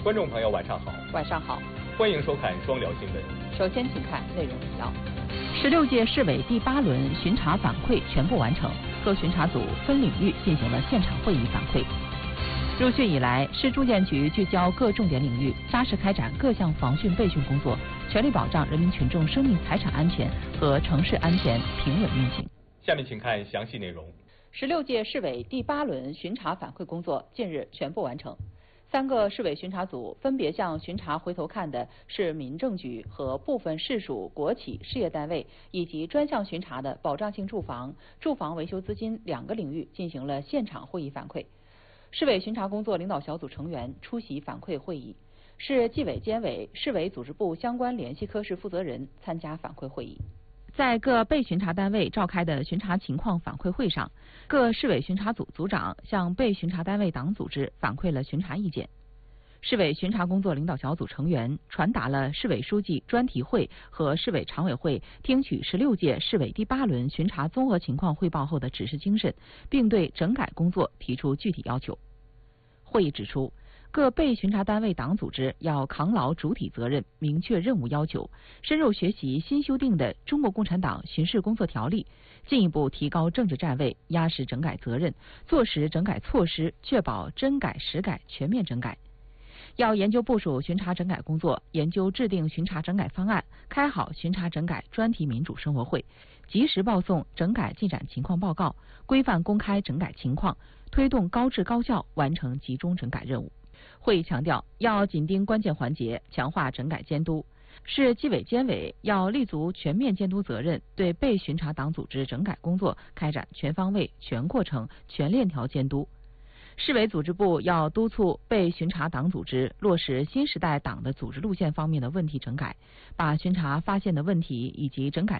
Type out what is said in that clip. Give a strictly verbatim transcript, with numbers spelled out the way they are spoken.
观众朋友，晚上好。 晚上好， 欢迎收看双聊新闻。 首先，请看内容提要： 十六届市委第八轮巡查反馈全部完成，各巡查组分领域进行了现场会议反馈。入汛以来，市住建局聚焦各重点领域，扎实开展各项防汛备汛工作，全力保障人民群众生命财产安全和城市安全平稳运行。 下面请看详细内容。 十六届市委第八轮巡查反馈工作近日全部完成。三个市委巡查组分别向巡查回头看的市民政局和部分市属国企事业单位以及专项巡查的保障性住房、住房维修资金两个领域进行了现场会议反馈。市委巡查工作领导小组成员出席反馈会议，市纪委监委、市委组织部相关联系科室负责人参加反馈会议。 在各被巡查单位召开的巡查情况反馈会上，各市委巡查组组长向被巡查单位党组织反馈了巡查意见。市委巡查工作领导小组成员传达了市委书记专题会和市委常委会听取十六届市委第八轮巡查综合情况汇报后的指示精神，并对整改工作提出具体要求。会议指出，各被巡查单位党组织要扛牢主体责任，明确任务要求，深入学习新修订的《中国共产党巡视工作条例》，进一步提高政治站位，压实整改责任，做实整改措施，确保真改实改全面整改。要研究部署巡查整改工作，研究制定巡查整改方案，开好巡查整改专题民主生活会，及时报送整改进展情况报告，规范公开整改情况，推动高质高效完成集中整改任务。会议强调，要紧盯关键环节，强化整改监督。市纪委监委要立足全面监督责任，对被巡查党组织整改工作开展全方位、全过程、全链条监督。市委组织部要督促被巡查党组织落实新时代党的组织路线方面的问题整改，把巡查发现的问题以及整改